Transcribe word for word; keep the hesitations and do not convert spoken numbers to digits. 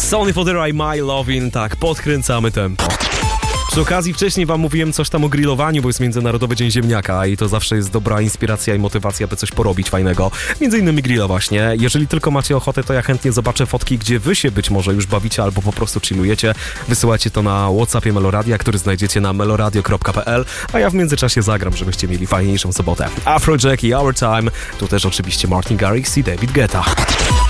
Sony Fodera i My Lovin', tak, podkręcamy tempo. Przy okazji wcześniej wam mówiłem coś tam o grillowaniu, bo jest Międzynarodowy Dzień Ziemniaka i to zawsze jest dobra inspiracja i motywacja, by coś porobić fajnego. Między innymi grilla właśnie. Jeżeli tylko macie ochotę, to ja chętnie zobaczę fotki, gdzie wy się być może już bawicie albo po prostu chillujecie. Wysyłajcie to na WhatsAppie Meloradia, który znajdziecie na meloradio kropka p l, a ja w międzyczasie zagram, żebyście mieli fajniejszą sobotę. Afrojack i Our Time, tu też oczywiście Martin Garrix i David Guetta.